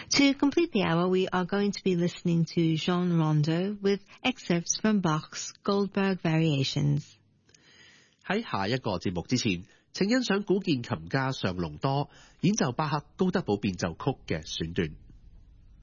To complete the hour, we are going to be listening to Jean Rondeau with excerpts from Bach's Goldberg Variations. 喺下一個節目之前，請欣賞古鍵琴家尚隆多演奏巴赫高德堡變奏曲嘅選段。